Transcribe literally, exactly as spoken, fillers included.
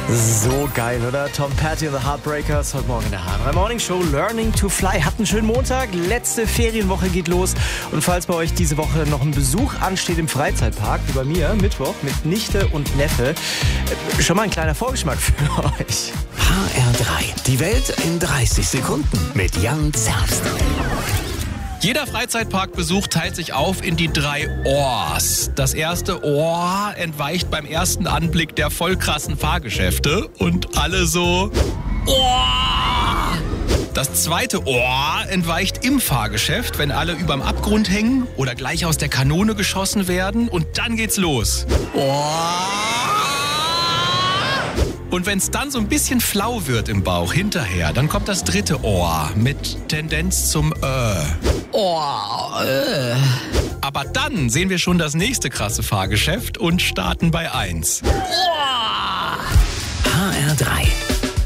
So geil, oder? Tom Petty und the Heartbreakers heute Morgen in der H drei Morning Show. Learning to Fly. Habt einen schönen Montag. Letzte Ferienwoche geht los. Und falls bei euch diese Woche noch ein Besuch ansteht im Freizeitpark, wie bei mir, Mittwoch mit Nichte und Neffe, schon mal ein kleiner Vorgeschmack für euch. H R drei. Die Welt in dreißig Sekunden mit Jan Zerbst. Jeder Freizeitparkbesuch teilt sich auf in die drei Ohrs. Das erste Ohr entweicht beim ersten Anblick der voll krassen Fahrgeschäfte und alle so Ohr. Das zweite Ohr entweicht im Fahrgeschäft, wenn alle überm Abgrund hängen oder gleich aus der Kanone geschossen werden und dann geht's los. Ohr. Und wenn es dann so ein bisschen flau wird im Bauch hinterher, dann kommt das dritte Ohr mit Tendenz zum Äh. Ohr, äh. Aber dann sehen wir schon das nächste krasse Fahrgeschäft und starten bei eins. Ohr.